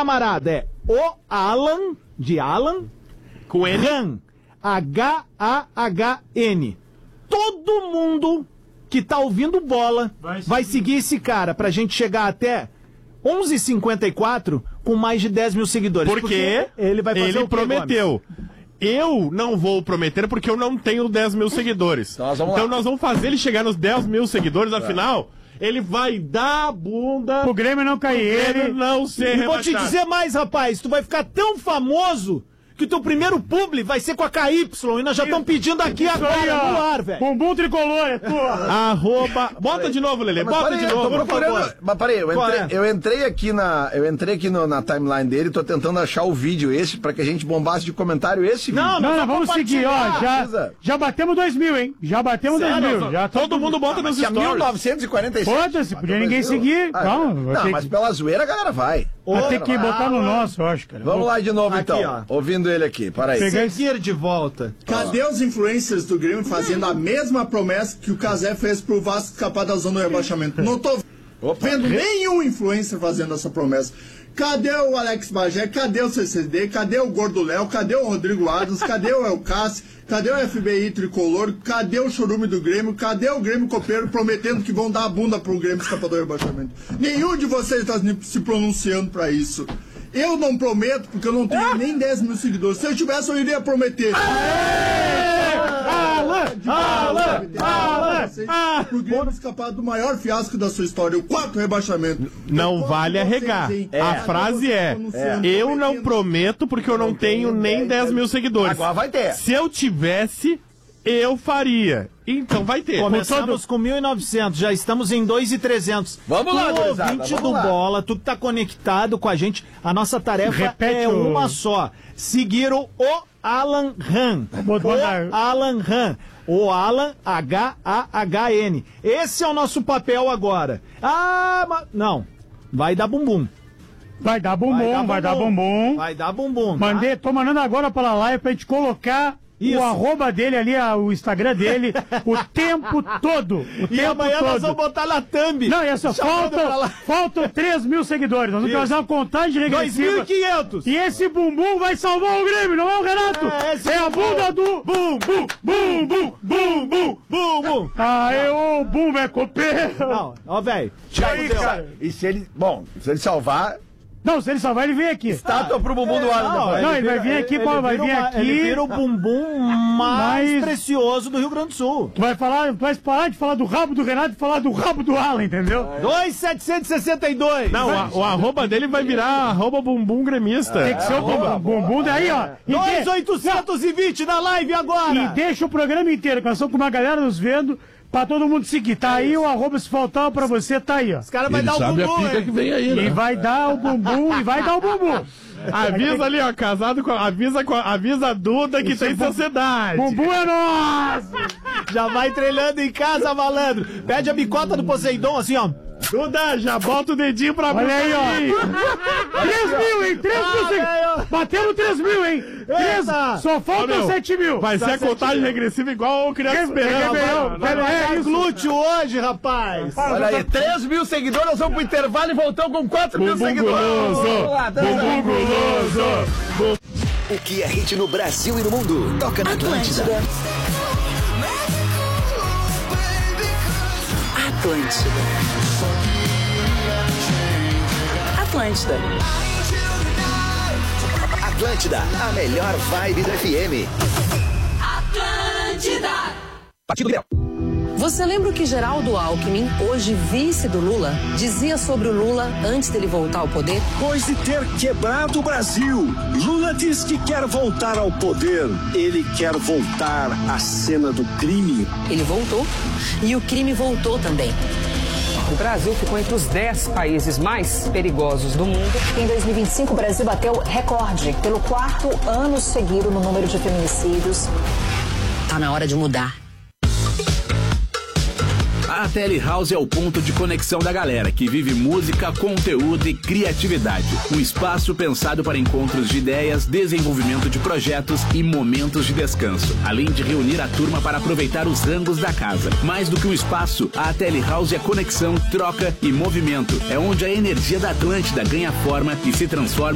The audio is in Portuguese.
camarada é o Alan, de Alan, com N. Han, H-A-H-N. Todo mundo que tá ouvindo bola vai seguir esse cara pra gente chegar até 11h54 com mais de 10 mil seguidores. Porque ele vai fazer ele o quê, prometeu. Gomes? Eu não vou prometer porque eu não tenho 10 mil seguidores. Então nós vamos fazer ele chegar nos 10 mil seguidores, afinal, ele vai dar a bunda... O Grêmio não cair, ele não ser E vou te rebaixado. dizer mais, rapaz, tu vai ficar tão famoso que o teu primeiro publi vai ser com a KY e nós já estamos pedindo aqui agora aí, ó. no ar, velho. Bumbum tricolor, é tua. Arroba... Bota de novo, Lelê, bota de novo, por favor. Mas peraí, eu entrei aqui na timeline dele, tô tentando achar o vídeo esse, pra que a gente bombasse de comentário esse vídeo. Não, vamos seguir, ó, já batemos 2 mil, hein? Já batemos 2 mil. Já todo mundo bota nos Tinha stories. 1947. Foda-se, podia ninguém seguir. Não, mas pela zoeira a galera vai. Vai ter que botar no nosso, eu acho, cara. Vamos lá de novo, Aqui, então. Ouvindo ele aqui, para aí. Seguir de volta. Cadê os influencers do Grêmio fazendo a mesma promessa que o Cazé fez pro Vasco escapar da zona do rebaixamento? Não tô vendo nenhum influencer fazendo essa promessa. Cadê o Alex Bagé? Cadê o CCD? Cadê o Gordo Léo? Cadê o Rodrigo Adams? Cadê o El Cassi? Cadê o FBI Tricolor? Cadê o Chorume do Grêmio? Cadê o Grêmio Copeiro prometendo que vão dar a bunda pro Grêmio escapar do rebaixamento? Nenhum de vocês está se pronunciando pra isso. Eu não prometo porque eu não tenho nem 10 mil seguidores. Se eu tivesse, eu iria prometer. Pro Grêmio escapar do maior fiasco da sua história, o 4º rebaixamento. Não vale arregar. A frase é: eu não prometo porque eu não tenho nem 10 mil seguidores. Agora vai ter. Se eu tivesse, eu faria. Então vai ter. Começamos com 1.900, já estamos em 2.300. Vamos lá, tu, gurizada, ouvinte vamos do lá. Bola, tu que tá conectado com a gente, a nossa tarefa Repete é o- uma só. Seguir o Alan Han. O Alan Han. O Alan, H-A-H-N. Esse é o nosso papel agora. Não. Vai dar bumbum. Vai dar bumbum. Vai dar bumbum. Mandei, tô mandando agora pela live pra gente colocar Isso. o arroba dele ali, o Instagram dele, o tempo todo. E amanhã nós vamos botar na thumb. Não, e assim, faltam 3 mil seguidores. Nós vamos fazer uma contagem regressiva. 2.500. E esse bumbum vai salvar o Grêmio, não é o Renato? É a bunda do bumbum. Aê, o bum é copeiro. Não, ó, velho. E se ele salvar, Não, se ele salvar, ele vem aqui. estátua pro bumbum do Alan. Não, ele vai vir aqui, vai vir aqui. Ele vira o bumbum mais precioso do Rio Grande do Sul. Tu vai parar de falar do rabo do Renato e falar do rabo do Alan, entendeu? 2.762. Não, o arroba dele vai virar arroba bumbum gremista. Tem que ser o bumbum daí, ó. 2.820 na live agora. E deixa o programa inteiro, que nós estamos com uma galera nos vendo, pra todo mundo seguir. Tá aí o arroba, se faltar pra você, tá aí, ó. Os caras vão dar o bumbum, que vem aí, E vai dar o bumbum, Avisa ali, ó, casado com... Avisa a Duda que tem sociedade. Bumbum é nosso! Já vai treinando em casa, malandro. Pede a bicota do Poseidon, assim, ó. Duda, já bota o dedinho pra Olha aí, ó. 3 mil, hein? 3 mil, batemos 3 mil, hein? Só faltam 7 mil. Vai ser a contagem regressiva igual o Criança Esperando. É glúteo hoje, rapaz. Olha aí, 3 mil seguidores, nós vamos pro intervalo e voltamos com 4 mil seguidores. Bumbum guloso. O que é hit no Brasil e no mundo? Toca na Atlântida. Atlântida. Atlântida, a melhor vibe do FM. Atlântida. Partido Grêmio. Você lembra o que Geraldo Alckmin, hoje vice do Lula, dizia sobre o Lula antes dele voltar ao poder? Depois de ter quebrado o Brasil, Lula diz que quer voltar ao poder. Ele quer voltar à cena do crime. Ele voltou e o crime voltou também. O Brasil ficou entre os 10 países mais perigosos do mundo. Em 2025, o Brasil bateu recorde pelo 4º ano seguido no número de feminicídios. Tá na hora de mudar. A Telehouse é o ponto de conexão da galera que vive música, conteúdo e criatividade. Um espaço pensado para encontros de ideias, desenvolvimento de projetos e momentos de descanso. Além de reunir a turma para aproveitar os rangos da casa. Mais do que um espaço, a Telehouse é conexão, troca e movimento. É onde a energia da Atlântida ganha forma e se transforma